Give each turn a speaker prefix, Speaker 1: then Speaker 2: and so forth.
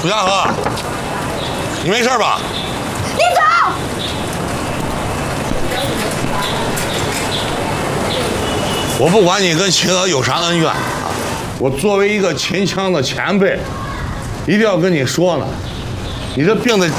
Speaker 1: 楚家河，你没事吧？
Speaker 2: 你走！
Speaker 1: 我不管你跟秦娥有啥恩怨啊，我作为一个秦腔的前辈，一定要跟你说呢，你这病的